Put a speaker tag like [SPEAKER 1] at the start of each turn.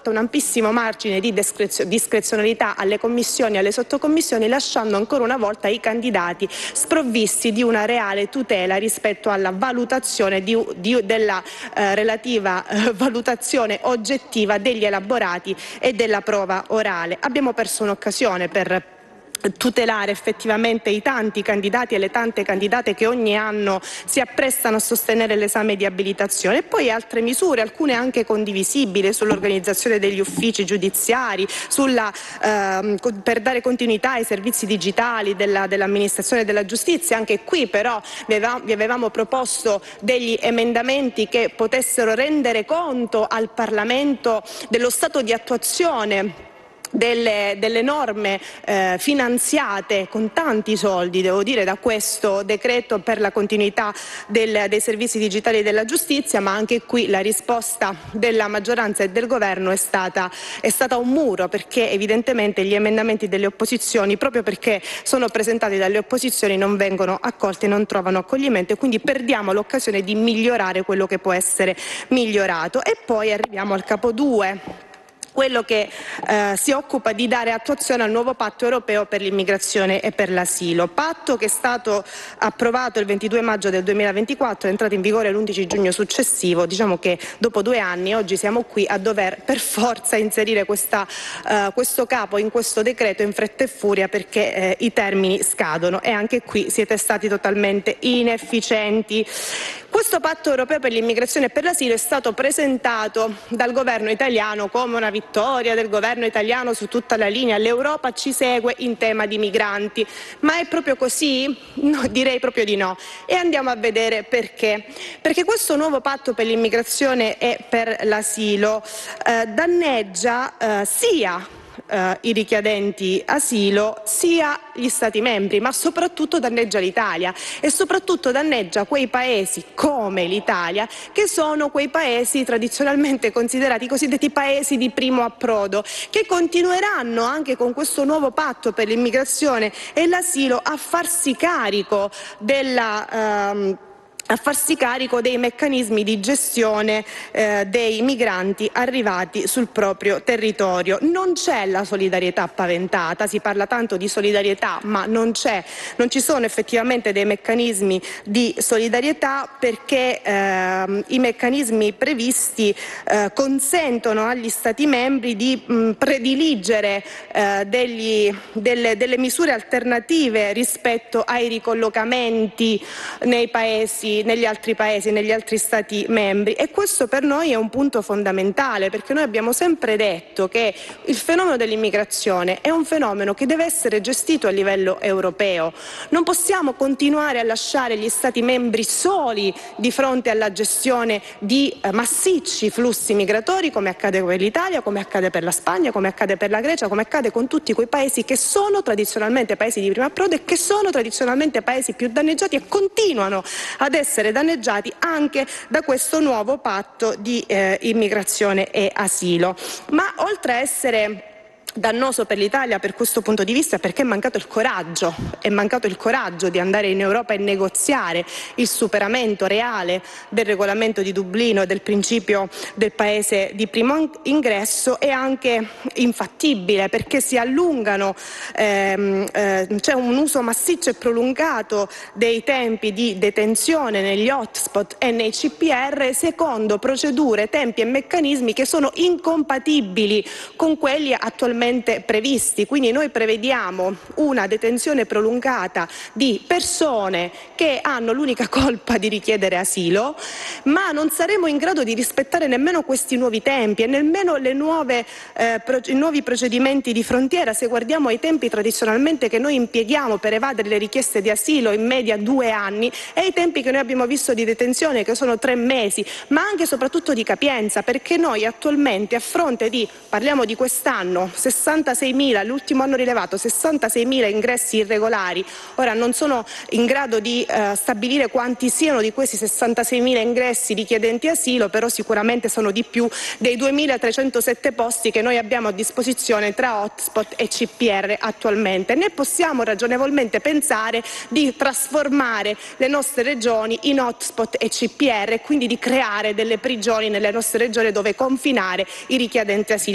[SPEAKER 1] volta un ampissimo margine di discrezionalità alle commissioni e alle sottocommissioni, lasciando ancora una volta i candidati sprovvisti di una reale tutela rispetto alla valutazione della relativa valutazione oggettiva degli elaborati e della prova orale. Abbiamo perso un'occasione per tutelare effettivamente i tanti candidati e le tante candidate che ogni anno si apprestano a sostenere l'esame di abilitazione, e poi altre misure, alcune anche condivisibili, sull'organizzazione degli uffici giudiziari, per dare continuità ai servizi digitali dell'amministrazione della giustizia. Anche qui però vi avevamo proposto degli emendamenti che potessero rendere conto al Parlamento dello stato di attuazione delle norme finanziate con tanti soldi, devo dire, da questo decreto per la continuità dei servizi digitali della giustizia, ma anche qui la risposta della maggioranza e del governo è stata un muro, perché evidentemente gli emendamenti delle opposizioni, proprio perché sono presentati dalle opposizioni, non vengono accolti e non trovano accoglimento, e quindi perdiamo l'occasione di migliorare quello che può essere migliorato. E poi arriviamo al capo 2, quello che si occupa di dare attuazione al nuovo patto europeo per l'immigrazione e per l'asilo. Patto che è stato approvato il 22 maggio del 2024, è entrato in vigore l'11 giugno successivo. Diciamo che dopo 2 anni oggi siamo qui a dover per forza inserire questo capo in questo decreto in fretta e furia, perché i termini scadono, e anche qui siete stati totalmente inefficienti. Questo patto europeo per l'immigrazione e per l'asilo è stato presentato dal governo italiano come una vittoria del governo italiano su tutta la linea. L'Europa ci segue in tema di migranti. Ma è proprio così? No, direi proprio di no. E andiamo a vedere perché. Perché questo nuovo patto per l'immigrazione e per l'asilo danneggia sia i richiedenti asilo sia gli Stati membri, ma soprattutto danneggia l'Italia, e soprattutto danneggia quei paesi come l'Italia, che sono quei paesi tradizionalmente considerati i cosiddetti paesi di primo approdo, che continueranno anche con questo nuovo patto per l'immigrazione e l'asilo a farsi carico dei meccanismi di gestione dei migranti arrivati sul proprio territorio. Non c'è la solidarietà paventata, si parla tanto di solidarietà, ma non ci sono effettivamente dei meccanismi di solidarietà, perché i meccanismi previsti consentono agli Stati membri di prediligere delle misure alternative rispetto ai ricollocamenti negli altri Stati membri, e questo per noi è un punto fondamentale, perché noi abbiamo sempre detto che il fenomeno dell'immigrazione è un fenomeno che deve essere gestito a livello europeo. Non possiamo continuare a lasciare gli Stati membri soli di fronte alla gestione di massicci flussi migratori, come accade per l'Italia, come accade per la Spagna, come accade per la Grecia, come accade con tutti quei paesi che sono tradizionalmente paesi di primo approdo e che sono tradizionalmente paesi più danneggiati, e continuano ad essere danneggiati anche da questo nuovo patto di immigrazione e asilo. Ma oltre a essere dannoso per l'Italia per questo punto di vista, perché è mancato il coraggio di andare in Europa e negoziare il superamento reale del regolamento di Dublino e del principio del paese di primo ingresso, è anche infattibile, perché si allungano, c'è un uso massiccio e prolungato dei tempi di detenzione negli hotspot e nei CPR, secondo procedure, tempi e meccanismi che sono incompatibili con quelli attualmente previsti. Quindi noi prevediamo una detenzione prolungata di persone che hanno l'unica colpa di richiedere asilo, ma non saremo in grado di rispettare nemmeno questi nuovi tempi e nemmeno i nuovi procedimenti di frontiera. Se guardiamo ai tempi tradizionalmente che noi impieghiamo per evadere le richieste di asilo, in media 2 anni, e i tempi che noi abbiamo visto di detenzione, che sono 3 mesi, ma anche e soprattutto di capienza, perché noi attualmente, a fronte di, parliamo di quest'anno, 66.000, l'ultimo anno rilevato 66.000 ingressi irregolari. Ora non sono in grado di stabilire quanti siano di questi 66.000 ingressi richiedenti asilo, però sicuramente sono di più dei 2.307 posti che noi abbiamo a disposizione tra hotspot e CPR attualmente. Né possiamo ragionevolmente pensare di trasformare le nostre regioni in hotspot e CPR, e quindi di creare delle prigioni nelle nostre regioni dove confinare i richiedenti asilo.